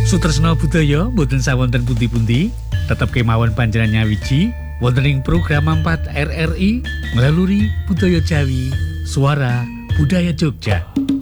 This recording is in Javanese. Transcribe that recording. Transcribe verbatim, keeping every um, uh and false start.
Sutresna budaya mboten sawonten pundi-pundi, tetep kemawon panjenengan nyawiji wonten ing program empat R R I nglaluri budaya Jawi, suara budaya Jogja.